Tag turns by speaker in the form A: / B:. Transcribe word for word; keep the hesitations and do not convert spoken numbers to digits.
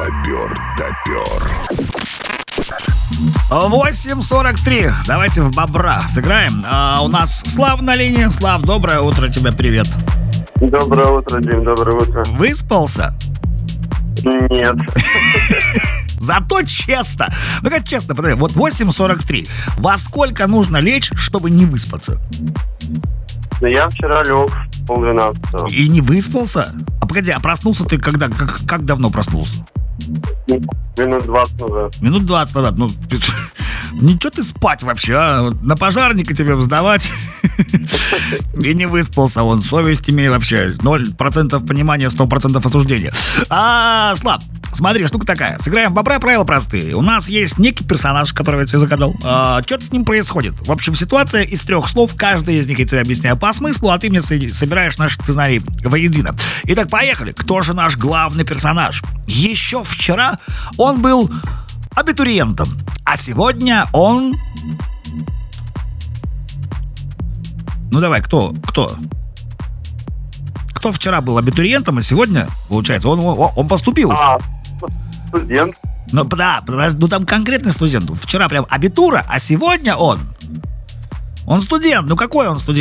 A: Бобер допер.
B: восемь сорок три. Давайте в бобра сыграем. А, у нас Слав на линии. Слав, доброе утро тебе, привет.
C: Доброе утро, Дим, доброе утро.
B: Выспался?
C: Нет.
B: Зато честно. Ну как честно, подожди, вот восемь сорок три. Во сколько нужно лечь, чтобы не выспаться?
C: Ну, я вчера лег в полдвенадцатого.
B: И не выспался? А погоди, а проснулся ты когда? Как, как давно проснулся?
C: Минут двадцать назад.
B: Минут двадцать назад. Ну, ничего ты спать вообще, а? На пожарника тебе сдавать. И не выспался он. Совесть имеет вообще. Ноль процентов понимания, сто процентов осуждения. А, Слав, смотри, штука такая. Сыграем в бобра, правила простые. У нас есть некий персонаж, которого я тебе загадал. А, что-то с ним происходит. В общем, ситуация из трех слов. Каждый из них я тебе объясняю по смыслу, а ты мне собираешь наш сценарий воедино. Итак, поехали. Кто же наш главный персонаж? Еще вчера он был абитуриентом, а сегодня он... Ну давай, кто? Кто? Кто вчера был абитуриентом, а сегодня, получается, он, он, он поступил?
C: А, студент.
B: Ну да, ну там конкретный студент. Вчера прям абитура, а сегодня он... Он студент. Ну какой он студент?